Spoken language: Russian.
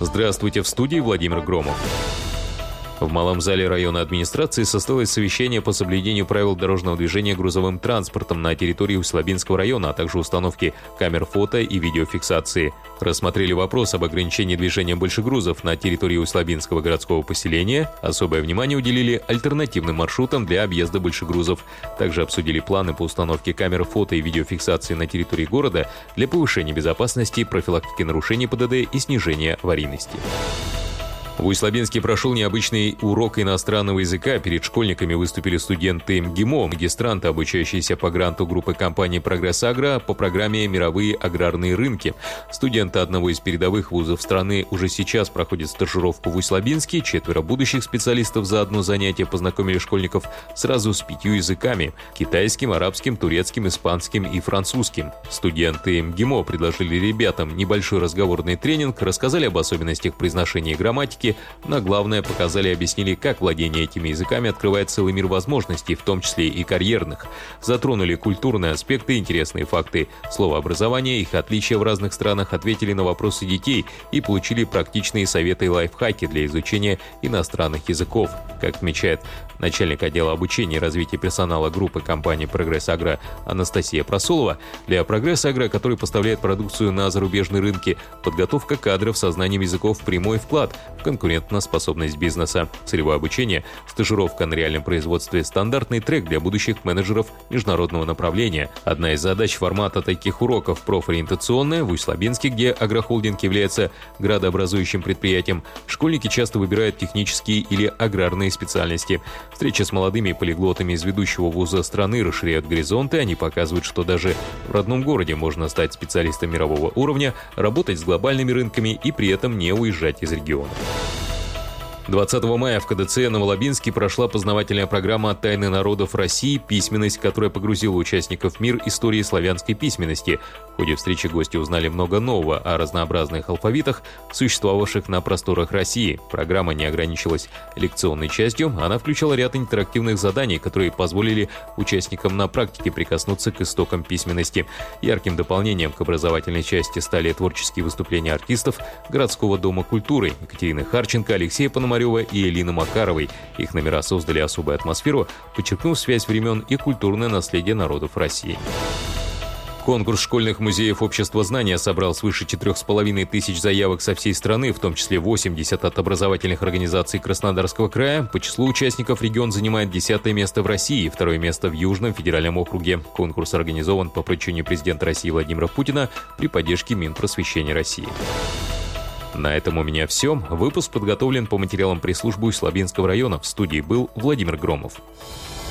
Здравствуйте, в студии Владимир Громов. В малом зале районной администрации состоялось совещание по соблюдению правил дорожного движения грузовым транспортом на территории Усть-Лабинского района, а также установки камер фото и видеофиксации. Рассмотрели вопрос об ограничении движения большегрузов на территории Усть-Лабинского городского поселения. Особое внимание уделили альтернативным маршрутам для объезда большегрузов. Также обсудили планы по установке камер фото и видеофиксации на территории города для повышения безопасности, профилактики нарушений ПДД и снижения аварийности. В Усть-Лабинске прошел необычный урок иностранного языка. Перед школьниками выступили студенты МГИМО, магистранты, обучающиеся по гранту группы компании «Прогресс Агро» по программе «Мировые аграрные рынки». Студенты одного из передовых вузов страны уже сейчас проходят стажировку в Усть-Лабинске. 4 будущих специалистов за одно занятие познакомили школьников сразу с 5 языками – китайским, арабским, турецким, испанским и французским. Студенты МГИМО предложили ребятам небольшой разговорный тренинг, рассказали об особенностях произношения и грамматики, но главное, показали и объяснили, как владение этими языками открывает целый мир возможностей, в том числе и карьерных. Затронули культурные аспекты, интересные факты словообразования, их отличия в разных странах, ответили на вопросы детей и получили практичные советы и лайфхаки для изучения иностранных языков. Как отмечает начальник отдела обучения и развития персонала группы компании «Прогресс Агро» Анастасия Просолова, для «Прогресс Агро», который поставляет продукцию на зарубежные рынки, подготовка кадров со знанием языков – прямой вклад в конкурентоспособность бизнеса. Целевое обучение, стажировка на реальном производстве – стандартный трек для будущих менеджеров международного направления. Одна из задач формата таких уроков – профориентационная. В Усть-Лабинске, где агрохолдинг является градообразующим предприятием, школьники часто выбирают технические или аграрные специальности. Встречи с молодыми полиглотами из ведущего вуза страны расширяют горизонты. Они показывают, что даже в родном городе можно стать специалистом мирового уровня, работать с глобальными рынками и при этом не уезжать из региона. 20 мая в КДЦ Новолабинске прошла познавательная программа «Тайны народов России. Письменность», которая погрузила участников в мир истории славянской письменности. В ходе встречи гости узнали много нового о разнообразных алфавитах, существовавших на просторах России. Программа не ограничилась лекционной частью, она включала ряд интерактивных заданий, которые позволили участникам на практике прикоснуться к истокам письменности. Ярким дополнением к образовательной части стали творческие выступления артистов городского дома культуры Екатерины Харченко, Алексея Пономарева и Элины Макаровой. Их номера создали особую атмосферу, подчеркнув связь времен и культурное наследие народов России. Конкурс школьных музеев общества знания собрал свыше 4500 заявок со всей страны, в том числе 80 от образовательных организаций Краснодарского края. По числу участников регион занимает 10 место в России, 2 место в Южном федеральном округе. Конкурс организован по поручению президента России Владимира Путина при поддержке Минпросвещения России. На этом у меня все. Выпуск подготовлен по материалам пресс-службы Усть-Лабинского района. В студии был Владимир Громов.